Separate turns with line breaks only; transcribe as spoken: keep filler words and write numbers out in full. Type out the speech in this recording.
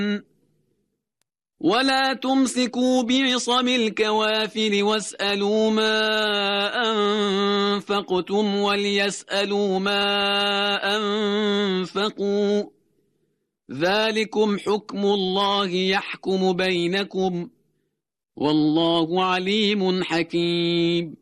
ولا تمسكوا بعصم الكوافر واسألوا ما أنفقتم وليسألوا ما أنفقوا ذلكم حكم الله يحكم بينكم والله عليم حكيم